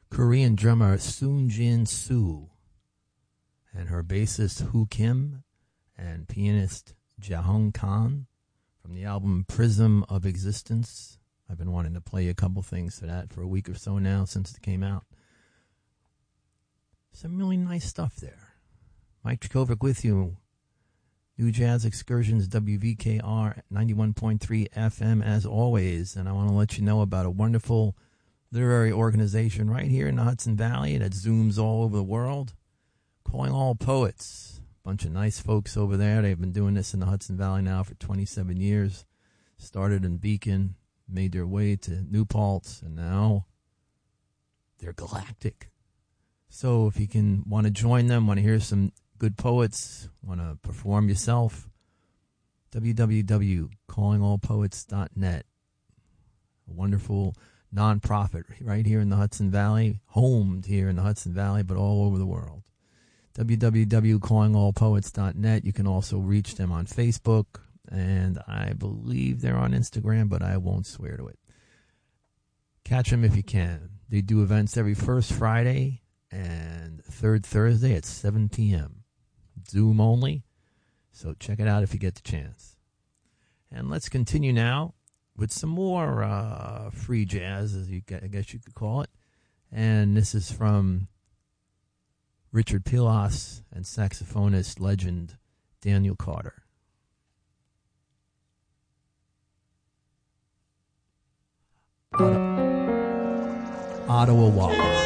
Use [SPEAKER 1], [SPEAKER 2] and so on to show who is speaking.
[SPEAKER 1] Korean drummer Soon Jin Soo and her bassist Hoo Kim and pianist Jahong Khan from the album Prism of Existence. I've been wanting to play a couple things for that for a week or so now since it came out. Some really nice stuff there. Mike Dracovic with you. New Jazz Excursions, WVKR 91.3 FM as always. And I want to let you know about a wonderful literary organization right here in the Hudson Valley that zooms all over the world. Calling All Poets. Bunch of nice folks over there. They've been doing this in the Hudson Valley now for 27 years. Started in Beacon, made their way to New Paltz, and now they're galactic. So if you want to join them, want to hear some good poets, want to perform yourself, www.callingallpoets.net. A wonderful nonprofit right here in the Hudson Valley, homed here in the Hudson Valley, but all over the world. www.callingallpoets.net. You can also reach them on Facebook, and I believe they're on Instagram, but I won't swear to it. Catch them if you can. They do events every first Friday and third Thursday at 7 p.m. Zoom only, so check it out if you get the chance. And let's continue now with some more free jazz, as I guess you could call it. And this is from Richard Pilas and saxophonist legend Daniel Carter. Ottawa Walla.